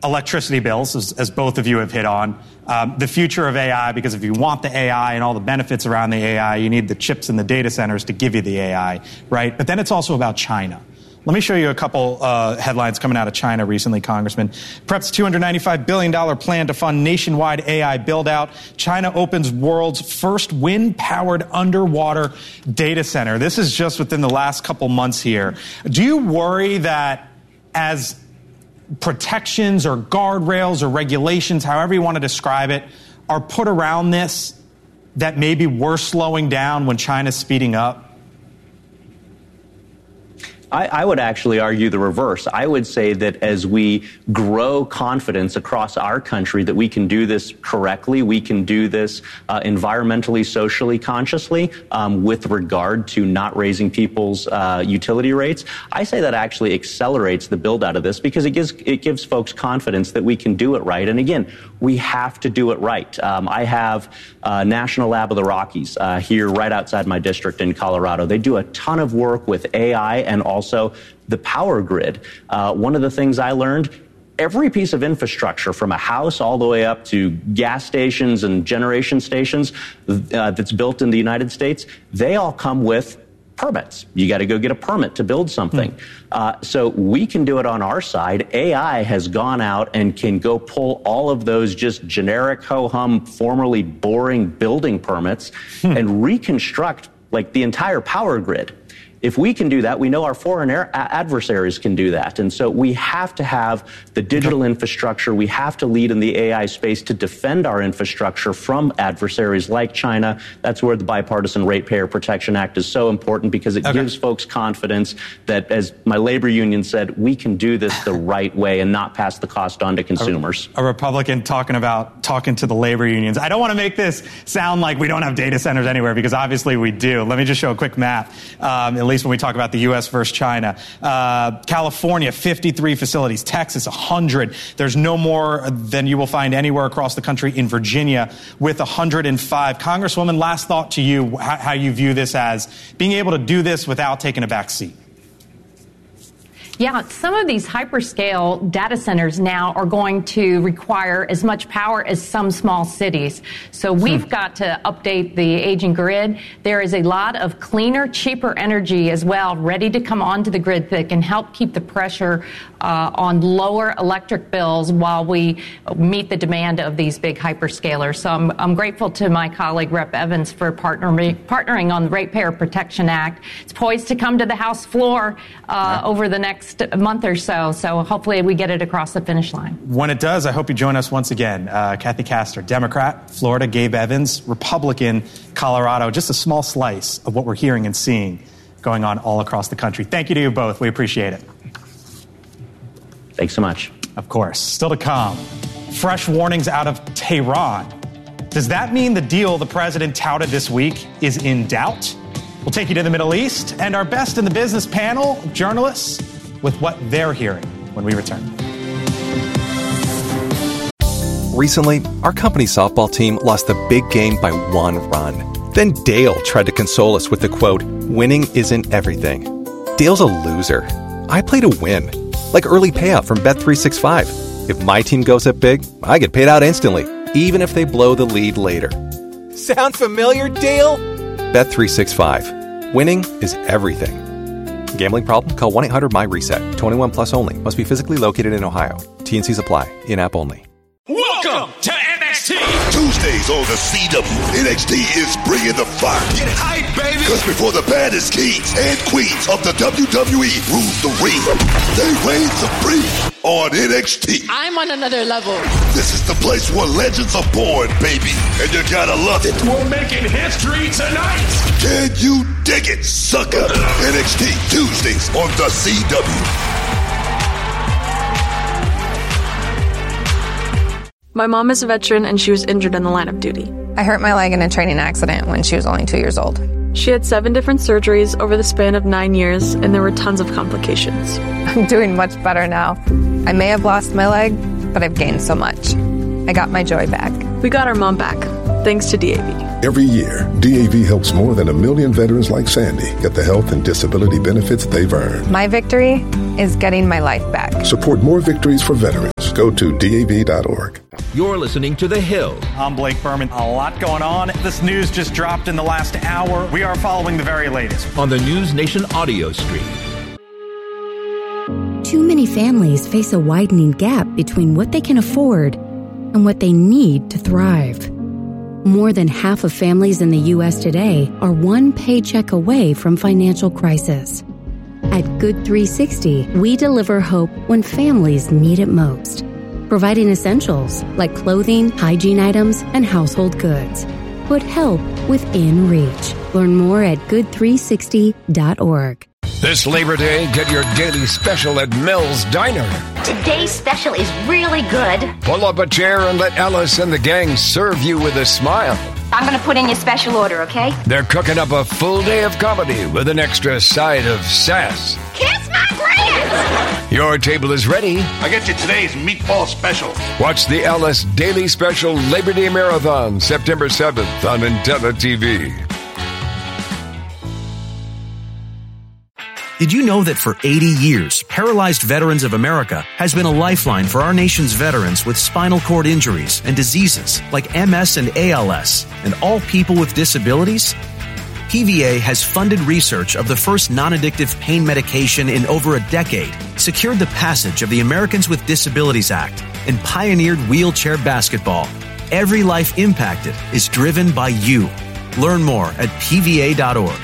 electricity bills, as both of you have hit on, the future of AI, because if you want the AI and all the benefits around the AI, you need the chips in the data centers to give you the AI, right? But then it's also about China. Let me show you a couple headlines coming out of China recently, Congressman. Preps $295 billion plan to fund nationwide AI build-out. China opens world's first wind-powered underwater data center. This is just within the last couple months here. Do you worry that as protections or guardrails or regulations, however you want to describe it, are put around this, that maybe we're slowing down when China's speeding up? I would actually argue the reverse. I would say that as we grow confidence across our country that we can do this correctly, we can do this environmentally, socially, consciously, with regard to not raising people's utility rates, I say that actually accelerates the build out of this because it gives folks confidence that we can do it right. And again, we have to do it right. I have National Lab of the Rockies here right outside my district in Colorado. They do a ton of work with AI and also the power grid. One of the things I learned, every piece of infrastructure from a house all the way up to gas stations and generation stations that's built in the United States, they all come with permits. You got to go get a permit to build something. So we can do it on our side. AI has gone out and can go pull all of those just generic ho-hum, formerly boring building permits and reconstruct like the entire power grid. If we can do that, we know our foreign adversaries can do that. And so we have to have the digital infrastructure. We have to lead in the AI space to defend our infrastructure from adversaries like China. That's where the Bipartisan Ratepayer Protection Act is so important because it gives folks confidence that, as my labor union said, we can do this the right way and not pass the cost on to consumers. A Republican talking to the labor unions. I don't want to make this sound like we don't have data centers anywhere because obviously we do. Let me just show a quick map. At least when we talk about the U.S. versus China. California, 53 facilities. Texas, 100. There's no more than you will find anywhere across the country in Virginia with 105. Congresswoman, last thought to you, how you view this as being able to do this without taking a back seat. Yeah, some of these hyperscale data centers now are going to require as much power as some small cities. So we've got to update the aging grid. There is a lot of cleaner, cheaper energy as well ready to come onto the grid that can help keep the pressure on lower electric bills while we meet the demand of these big hyperscalers. So I'm grateful to my colleague, Rep. Evans, for partnering on the Ratepayer Protection Act. It's poised to come to the House floor over the next month or so. So hopefully we get it across the finish line. When it does, I hope you join us once again. Kathy Castor, Democrat, Florida, Gabe Evans, Republican, Colorado. Just a small slice of what we're hearing and seeing going on all across the country. Thank you to you both. We appreciate it. Thanks so much. Of course. Still to come, fresh warnings out of Tehran. Does that mean the deal the president touted this week is in doubt? We'll take you to the Middle East and our best in the business panel of journalists with what they're hearing when we return. Recently, our company softball team lost the big game by 1 run. Then Dale tried to console us with the quote, "Winning isn't everything." Dale's a loser. I play to win. Like early payout from Bet365. If my team goes up big, I get paid out instantly, even if they blow the lead later. Sound familiar, Dale? Bet365. Winning is everything. Gambling problem? Call 1-800-MY-RESET. 21 plus only. Must be physically located in Ohio. T&Cs apply. In-app only. Welcome to NXT. Tuesdays on the CW. NXT is bringing the fire. Get hype, baby. Because before the baddest kings and queens of the WWE rule the ring, they reign supreme on NXT. I'm on another level. This is the place where legends are born, baby. And you gotta love it. We're making history tonight. Can you dig it, sucker? NXT Tuesdays on the CW. My mom is a veteran and she was injured in the line of duty. I hurt my leg in a training accident when she was only 2 years old. She had 7 different surgeries over the span of 9 years, and there were tons of complications. I'm doing much better now. I may have lost my leg, but I've gained so much. I got my joy back. We got our mom back, thanks to DAV. Every year, DAV helps more than 1 million veterans like Sandy get the health and disability benefits they've earned. My victory is getting my life back. Support more victories for veterans. Just go to DAV.org. You're listening to The Hill. I'm Blake Berman. A lot going on. This news just dropped in the last hour. We are following the very latest On the News Nation audio stream. Too many families face a widening gap between what they can afford and what they need to thrive. More than half of families in the U.S. today are one paycheck away from financial crisis. At Good 360, we deliver hope when families need it most, providing essentials like clothing, hygiene items, and household goods. Put help within reach. Learn more at good360.org. This Labor Day, get your daily special at Mel's Diner. Today's special is really good. Pull up a chair and let Alice and the gang serve you with a smile. I'm going to put in your special order, okay? They're cooking up a full day of comedy with an extra side of sass. Kiss my Grant! Your table is ready. I get you today's meatball special. Watch the Alice Daily Special Labor Day Marathon, September 7th on Intella TV. Did you know that for 80 years, Paralyzed Veterans of America has been a lifeline for our nation's veterans with spinal cord injuries and diseases like MS and ALS, and all people with disabilities? PVA has funded research of the first non-addictive pain medication in over a decade, secured the passage of the Americans with Disabilities Act, and pioneered wheelchair basketball. Every life impacted is driven by you. Learn more at pva.org.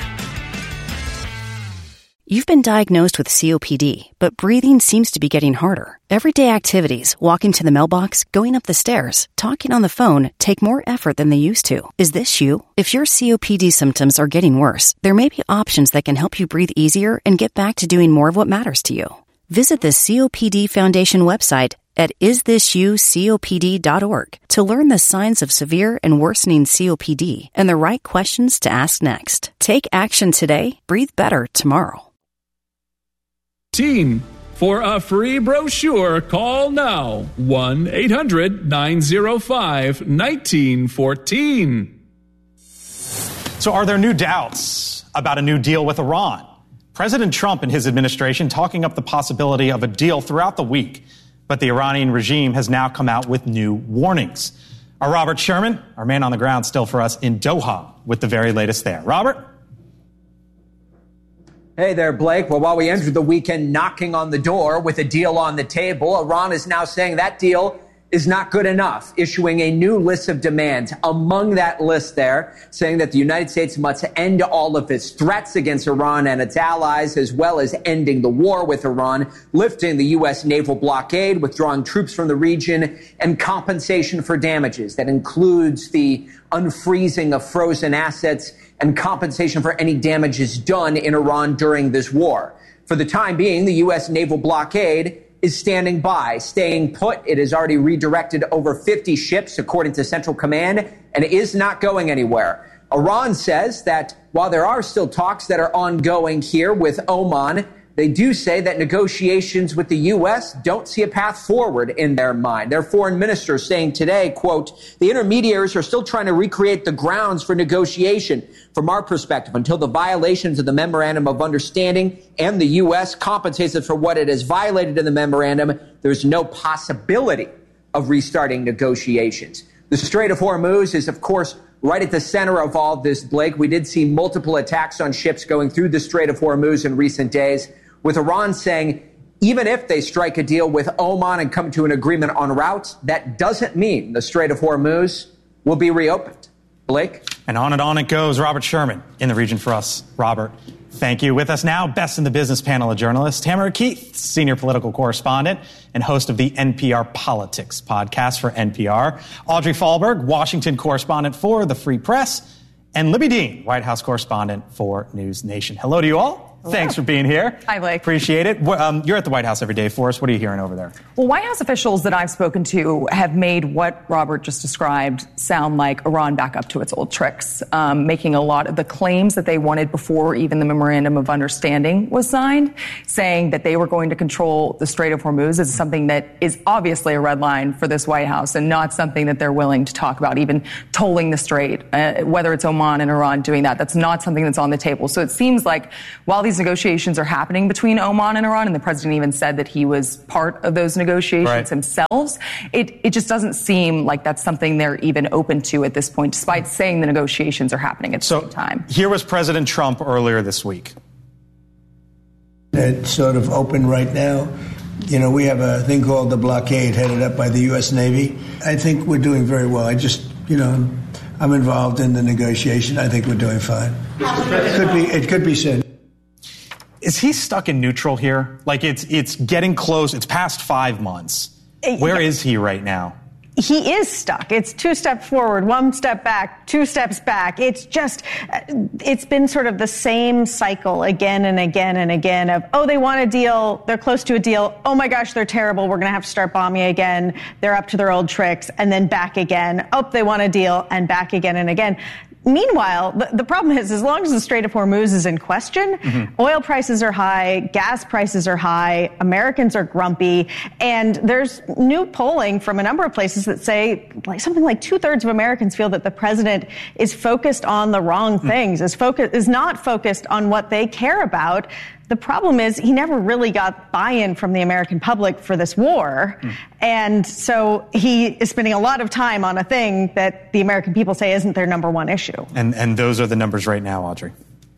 You've been diagnosed with COPD, but breathing seems to be getting harder. Everyday activities, walking to the mailbox, going up the stairs, talking on the phone, take more effort than they used to. Is this you? If your COPD symptoms are getting worse, there may be options that can help you breathe easier and get back to doing more of what matters to you. Visit the COPD Foundation website at isthisyoucopd.org to learn the signs of severe and worsening COPD and the right questions to ask next. Take action today. Breathe better tomorrow. For a free brochure, call now 1-800-905-1914. So are there new doubts about a new deal with Iran? President Trump and his administration talking up the possibility of a deal throughout the week, but the Iranian regime has now come out with new warnings. Our Robert Sherman, our man on the ground still for us in Doha, with the very latest there. Robert? Hey there, Blake. Well, while we entered the weekend knocking on the door with a deal on the table, Iran is now saying that deal is not good enough, issuing a new list of demands. Among that list there, saying that the United States must end all of its threats against Iran and its allies, as well as ending the war with Iran, lifting the U.S. naval blockade, withdrawing troops from the region, and compensation for damages. That includes the unfreezing of frozen assets and compensation for any damages done in Iran during this war. For the time being, the U.S. naval blockade is standing by, staying put. It has already redirected over 50 ships, according to Central Command, and is not going anywhere. Iran says that while there are still talks that are ongoing here with Oman, they do say that negotiations with the U.S. don't see a path forward in their mind. Their foreign minister saying today, quote, the intermediaries are still trying to recreate the grounds for negotiation. From our perspective, until the violations of the Memorandum of Understanding and the U.S. compensates it for what it has violated in the memorandum, there's no possibility of restarting negotiations. The Strait of Hormuz is, of course, right at the center of all this, Blake. We did see multiple attacks on ships going through the Strait of Hormuz in recent days, with Iran saying even if they strike a deal with Oman and come to an agreement on routes, that doesn't mean the Strait of Hormuz will be reopened. Blake? And on it goes. Robert Sherman in the region for us. Robert, thank you. With us now, Best in the Business panel of journalists, Tamara Keith, senior political correspondent and host of the NPR Politics podcast for NPR, Audrey Fahlberg, Washington correspondent for The Free Press, and Libby Dean, White House correspondent for News Nation. Hello to you all. Hello. Thanks for being here. Hi, Blake. Appreciate it. You're at the White House every day for us. What are you hearing over there? Well, White House officials that I've spoken to have made what Robert just described sound like Iran back up to its old tricks, making a lot of the claims that they wanted before even the Memorandum of Understanding was signed, saying that they were going to control the Strait of Hormuz is something that is obviously a red line for this White House and not something that they're willing to talk about, even tolling the strait, whether it's Oman and Iran doing that. That's not something that's on the table. So it seems like while these these negotiations are happening between Oman and Iran, and the president even said that he was part of those negotiations himself, it just doesn't seem like that's something they're even open to at this point, despite saying the negotiations are happening at the same time. Here was President Trump earlier this week. It's sort of open right now. You know, we have a thing called the blockade headed up by the U.S. Navy. I think we're doing very well. I'm involved in the negotiation. I think we're doing fine. It could be soon. Is he stuck in neutral here? Like it's getting close. It's past 5 months. Where is he right now? He is stuck. It's 2 steps forward, 1 step back, 2 steps back. It's been sort of the same cycle again and again and again of, oh, they want a deal. They're close to a deal. Oh my gosh, they're terrible. We're going to have to start bombing again. They're up to their old tricks, and then back again. Oh, they want a deal, and back again and again. Meanwhile, the problem is, as long as the Strait of Hormuz is in question, oil prices are high, gas prices are high, Americans are grumpy, and there's new polling from a number of places that say something like 2/3 of Americans feel that the president is focused on the wrong things, is not focused on what they care about. The problem is he never really got buy-in from the American public for this war. And so he is spending a lot of time on a thing that the American people say isn't their number one issue. And those are the numbers right now, Audrey.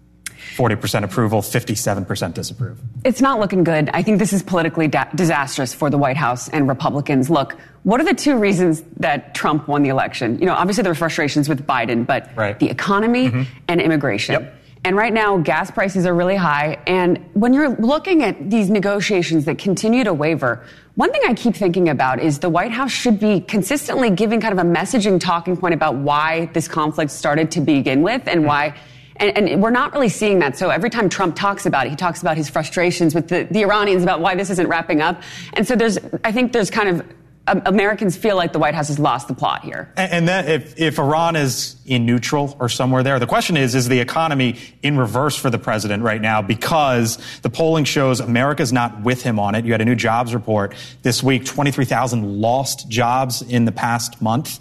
40% approval, 57% disapprove. It's not looking good. I think this is politically disastrous for the White House and Republicans. Look, what are the 2 reasons that Trump won the election? You know, obviously there were frustrations with Biden, but the economy and immigration. And right now, gas prices are really high. And when you're looking at these negotiations that continue to waver, one thing I keep thinking about is the White House should be consistently giving kind of a messaging talking point about why this conflict started to begin with and why. And we're not really seeing that. So every time Trump talks about it, he talks about his frustrations with the Iranians about why this isn't wrapping up. And so I think there's kind of Americans feel like the White House has lost the plot here. And then if Iran is in neutral or somewhere there, the question is the economy in reverse for the president right now? Because the polling shows America's not with him on it. You had a new jobs report this week, 23,000 lost jobs in the past month.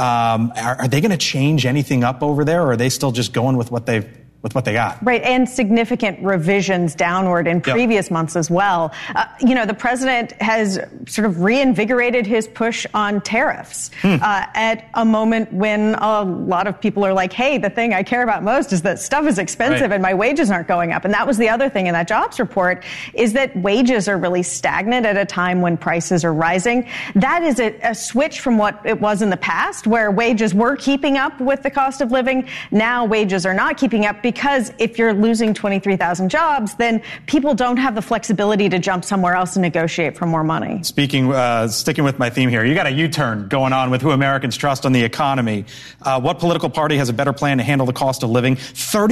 Are they going to change anything up over there, or are they still just going with what they got? Right, and significant revisions downward in previous months as well. The president has sort of reinvigorated his push on tariffs at a moment when a lot of people are like, hey, the thing I care about most is that stuff is expensive and my wages aren't going up. And that was the other thing in that jobs report, is that wages are really stagnant at a time when prices are rising. That is a switch from what it was in the past, where wages were keeping up with the cost of living. Now wages are not keeping up, because if you're losing 23,000 jobs, then people don't have the flexibility to jump somewhere else and negotiate for more money. Sticking with my theme here, you got a U-turn going on with who Americans trust on the economy. What political party has a better plan to handle the cost of living?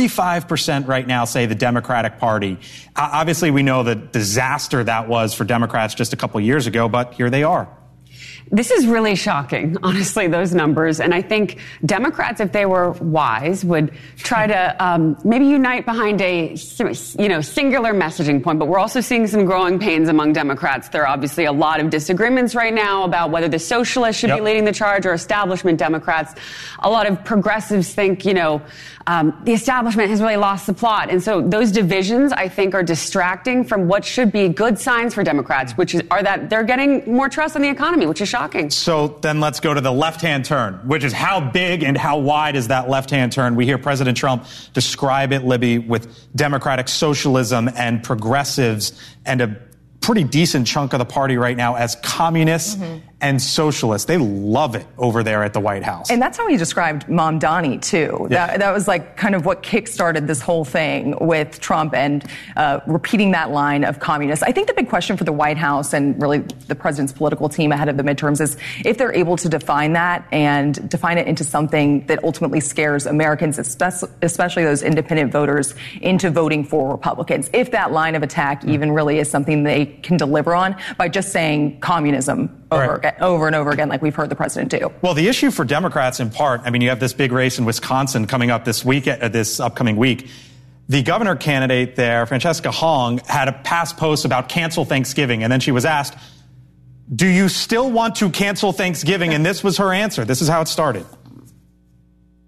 35% right now say the Democratic Party. Obviously, we know the disaster that was for Democrats just a couple years ago, but here they are. This is really shocking, honestly, those numbers. And I think Democrats, if they were wise, would try to maybe unite behind a singular messaging point. But we're also seeing some growing pains among Democrats. There are obviously a lot of disagreements right now about whether the socialists should be leading the charge or establishment Democrats. A lot of progressives think, the establishment has really lost the plot. And so those divisions, I think, are distracting from what should be good signs for Democrats, are that they're getting more trust in the economy, which is shocking. So then let's go to the left-hand turn, which is how big and how wide is that left-hand turn? We hear President Trump describe it, Libby, with democratic socialism and progressives and a pretty decent chunk of the party right now as communists and socialists. They love it over there at the White House. And that's how he described Mamdani, too. Yeah. That was like kind of what kickstarted this whole thing with Trump and repeating that line of communists. I think the big question for the White House and really the president's political team ahead of the midterms is if they're able to define that and define it into something that ultimately scares Americans, especially those independent voters, into voting for Republicans. If that line of attack even really is something they can deliver on by just saying communism over and over again, like we've heard the president do. Well, the issue for Democrats, in part, you have this big race in Wisconsin coming up this upcoming week. The governor candidate there, Francesca Hong, had a past post about cancel Thanksgiving, and then she was asked, do you still want to cancel Thanksgiving? And this was her answer. This is how it started.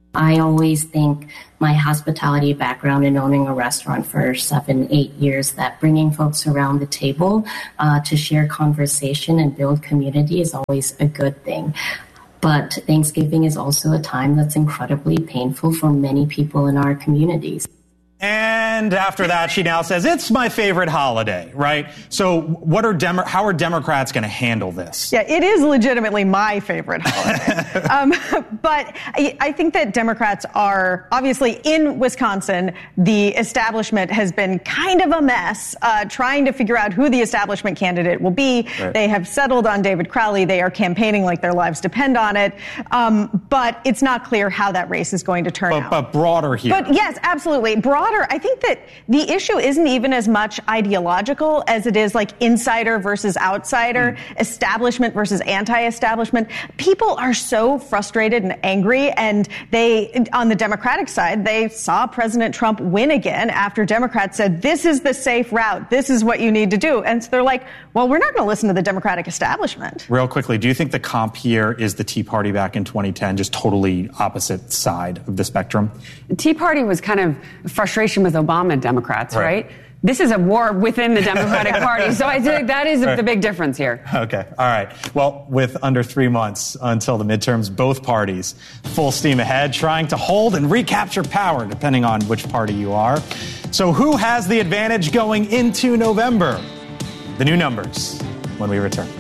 I always think my hospitality background in owning a restaurant for 7-8 years, that bringing folks around the table to share conversation and build community is always a good thing. But Thanksgiving is also a time that's incredibly painful for many people in our communities. And after that, she now says, it's my favorite holiday, right? So how are Democrats going to handle this? Yeah, it is legitimately my favorite holiday. But I think that Democrats are, obviously in Wisconsin, the establishment has been kind of a mess, trying to figure out who the establishment candidate will be. Right. They have settled on David Crowley. They are campaigning like their lives depend on it. But it's not clear how that race is going to turn out. But broader here. But yes, absolutely. Broader. I think that the issue isn't even as much ideological as it is like insider versus outsider, establishment versus anti-establishment. People are so frustrated and angry, and they, on the Democratic side, they saw President Trump win again after Democrats said, this is the safe route, this is what you need to do. And so they're like, well, we're not going to listen to the Democratic establishment. Real quickly, do you think the comp here is the Tea Party back in 2010, just totally opposite side of the spectrum? The Tea Party was kind of frustration with Obama Democrats, right? This is a war within the Democratic Party. So I think that is the big difference here. Okay. All right. Well, with under 3 months until the midterms, both parties full steam ahead, trying to hold and recapture power, depending on which party you are. So who has the advantage going into November? The new numbers when we return.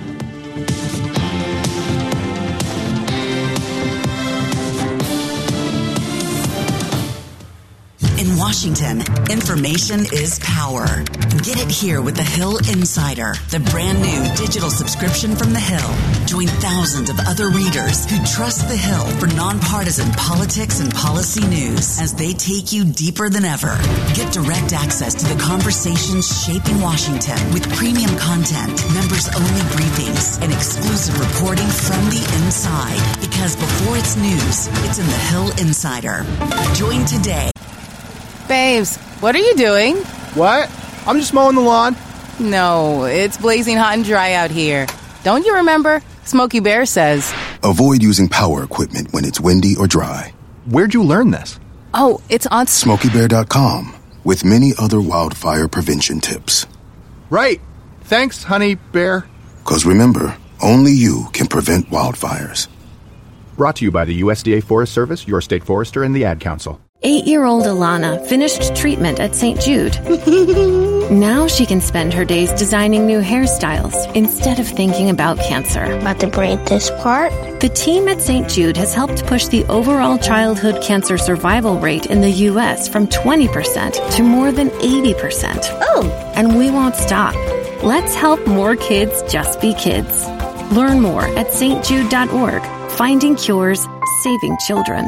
In Washington, information is power. Get it here with the Hill Insider, the brand new digital subscription from the Hill. Join thousands of other readers who trust the Hill for nonpartisan politics and policy news as they take you deeper than ever. Get direct access to the conversations shaping Washington with premium content, members-only briefings, and exclusive reporting from the inside. Because before it's news, it's in the Hill Insider. Join today. Babes, what are you doing? What? I'm just mowing the lawn. No, it's blazing hot and dry out here. Don't you remember? Smokey Bear says, avoid using power equipment when it's windy or dry. Where'd you learn this? Oh, it's on SmokeyBear.com with many other wildfire prevention tips. Right. Thanks, honey bear. Because remember, only you can prevent wildfires. Brought to you by the USDA Forest Service, your state forester, and the Ad Council. 8-year-old Alana finished treatment at St. Jude. Now she can spend her days designing new hairstyles instead of thinking about cancer. About to braid this part? The team at St. Jude has helped push the overall childhood cancer survival rate in the U.S. from 20% to more than 80%. Oh! And we won't stop. Let's help more kids just be kids. Learn more at stjude.org. Finding cures, saving children.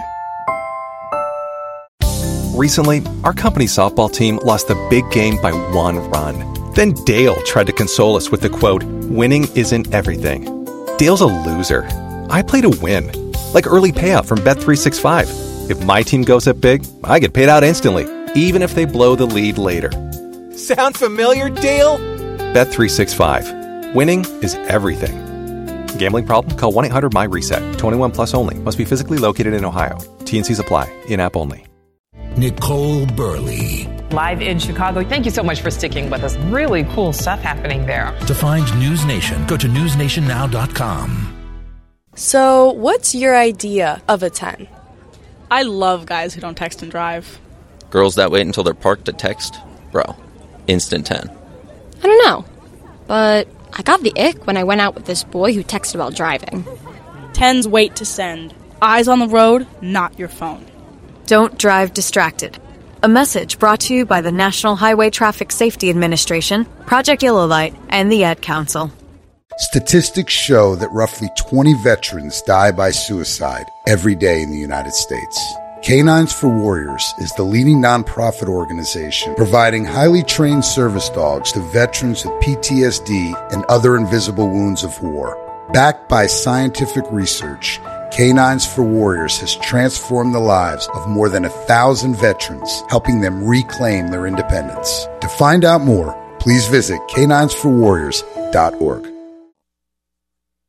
Recently, our company softball team lost the big game by 1 run. Then Dale tried to console us with the quote, winning isn't everything. Dale's a loser. I play to win. Like early payout from Bet365. If my team goes up big, I get paid out instantly, even if they blow the lead later. Sound familiar, Dale? Bet365. Winning is everything. Gambling problem? Call 1-800-MY-RESET. 21 plus only. Must be physically located in Ohio. T&Cs apply. In-app only. Nicole Burley. Live in Chicago. Thank you so much for sticking with us. Really cool stuff happening there. To find News Nation, go to newsnationnow.com. So, what's your idea of a 10? I love guys who don't text and drive. Girls that wait until they're parked to text? Bro, instant 10. I don't know, but I got the ick when I went out with this boy who texted while driving. 10s wait to send. Eyes on the road, not your phone. Don't drive distracted. A message brought to you by the National Highway Traffic Safety Administration, Project Yellow Light, and the Ad Council. Statistics show that roughly 20 veterans die by suicide every day in the United States. Canines for Warriors is the leading nonprofit organization providing highly trained service dogs to veterans with PTSD and other invisible wounds of war. Backed by scientific research, Canines for Warriors has transformed the lives of more than 1,000 veterans, helping them reclaim their independence. To find out more, please visit caninesforwarriors.org.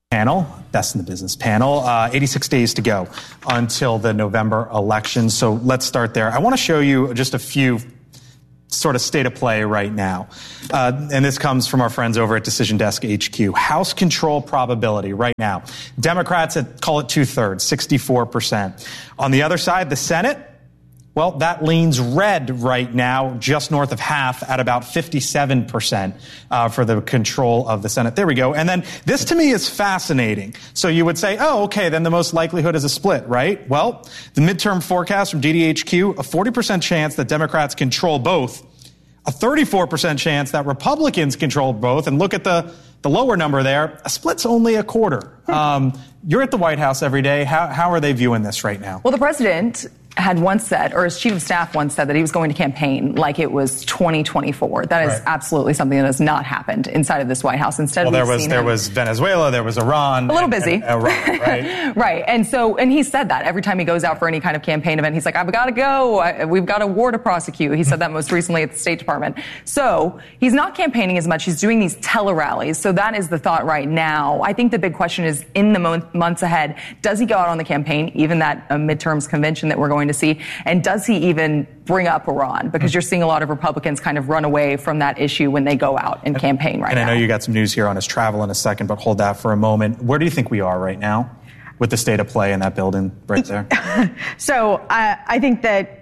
panel, Best in the Business panel. 86 days to go until the November election. So let's start there. I want to show you just a few sort of state of play right now. And this comes from our friends over at Decision Desk HQ. House control probability right now. Democrats call it 2/3, 64%. On the other side, the Senate, well, that leans red right now, just north of half at about 57% for the control of the Senate. There we go. And then this to me is fascinating. So you would say, oh, okay, then the most likelihood is a split, right? Well, the midterm forecast from DDHQ, a 40% chance that Democrats control both, a 34% chance that Republicans control both. And look at the lower number there, a split's only a quarter. You're at the White House every day. How are they viewing this right now? Well, the president had once said, or his chief of staff once said, that he was going to campaign like it was 2024. That is absolutely something that has not happened inside of this White House. Instead, there was Venezuela, there was Iran. A little busy. Iran, right? Right. And he said that every time he goes out for any kind of campaign event, he's like, I've got to go. We've got a war to prosecute. He said that most recently at the State Department. So he's not campaigning as much. He's doing these tele-rallies. So that is the thought right now. I think the big question is in the months ahead, does he go out on the campaign, even that midterms convention that we're going to see? And does he even bring up Iran? Because you're seeing a lot of Republicans kind of run away from that issue when they go out and campaign right now. And I know you got some news here on his travel in a second, but hold that for a moment. Where do you think we are right now with the state of play in that building right there? So I think that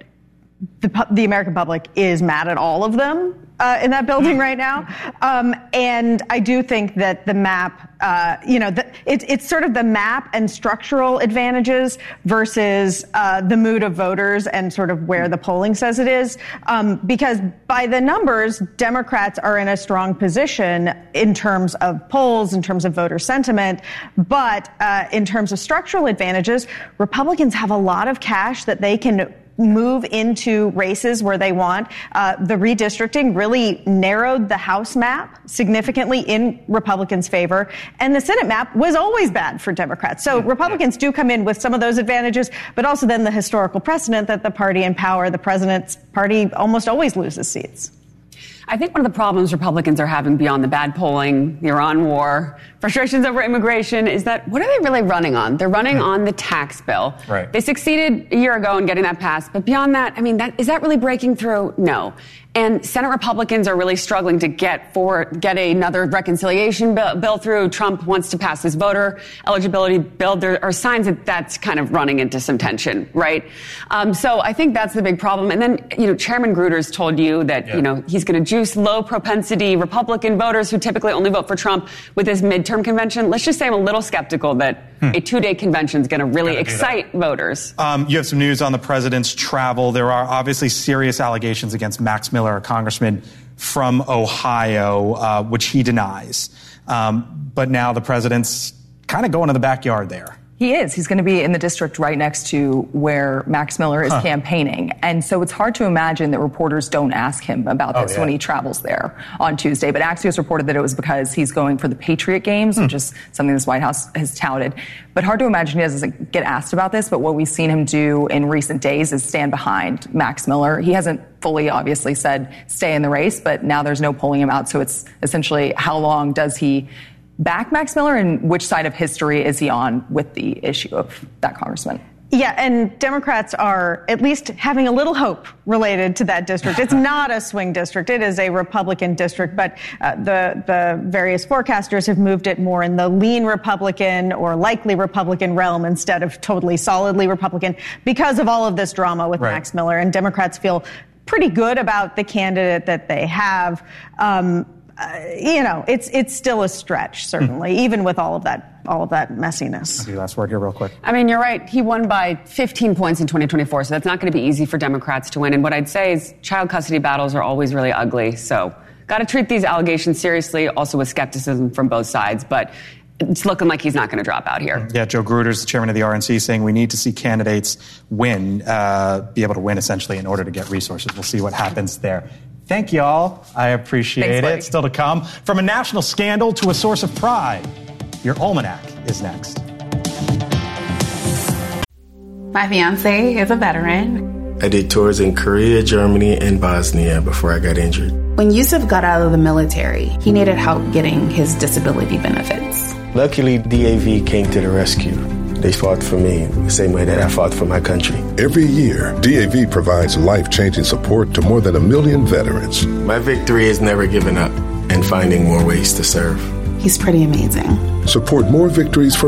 the American public is mad at all of them in that building right now. And I do think that the map, it's sort of the map and structural advantages versus the mood of voters and sort of where the polling says it is. Because by the numbers, Democrats are in a strong position in terms of polls, in terms of voter sentiment. But in terms of structural advantages, Republicans have a lot of cash that they can move into races where they want. The redistricting really narrowed the House map significantly in Republicans' favor. And the Senate map was always bad for Democrats. So Republicans do come in with some of those advantages, but also then the historical precedent that the party in power, the president's party, almost always loses seats. I think one of the problems Republicans are having beyond the bad polling, the Iran war, frustrations over immigration, is that what are they really running on? They're running on the tax bill. Right. They succeeded a year ago in getting that passed. But beyond that, I mean, is that really breaking through? No. And Senate Republicans are really struggling to get another reconciliation bill through. Trump wants to pass this voter eligibility bill. There are signs that that's kind of running into some tension, right? So I think that's the big problem. And then, Chairman Gruters told you that, he's going to juice low propensity Republican voters who typically only vote for Trump with this midterm convention. Let's just say I'm a little skeptical that a 2-day convention is going to really excite voters. You have some news on the president's travel. There are obviously serious allegations against Max Miller, a congressman from Ohio, which he denies. But now the president's kind of going to the backyard there. He is. He's going to be in the district right next to where Max Miller is campaigning. And so it's hard to imagine that reporters don't ask him about this when he travels there on Tuesday. But Axios reported that it was because he's going for the Patriot Games, which is something this White House has touted. But hard to imagine he doesn't get asked about this. But what we've seen him do in recent days is stand behind Max Miller. He hasn't fully obviously said stay in the race, but now there's no pulling him out. So it's essentially how long does he back Max Miller and which side of history is he on with the issue of that congressman? Yeah, and Democrats are at least having a little hope related to that district. It's not a swing district. It is a Republican district, but the various forecasters have moved it more in the lean Republican or likely Republican realm instead of totally solidly Republican because of all of this drama with Max Miller. And Democrats feel pretty good about the candidate that they have. It's still a stretch, certainly, even with all of that messiness. I'll do last word here real quick. I mean, you're right. He won by 15 points in 2024, so that's not going to be easy for Democrats to win. And what I'd say is child custody battles are always really ugly. So got to treat these allegations seriously, also with skepticism from both sides. But it's looking like he's not going to drop out here. Yeah, Joe Gruters, the chairman of the RNC, saying we need to see candidates win, be able to win, essentially, in order to get resources. We'll see what happens there. Thank you all. I appreciate it. Still to come. From a national scandal to a source of pride, your almanac is next. My fiance is a veteran. I did tours in Korea, Germany, and Bosnia before I got injured. When Yusuf got out of the military, he needed help getting his disability benefits. Luckily, DAV came to the rescue. They fought for me the same way that I fought for my country. Every year, DAV provides life-changing support to more than 1 million veterans. My victory is never giving up and finding more ways to serve. He's pretty amazing. Support more victories for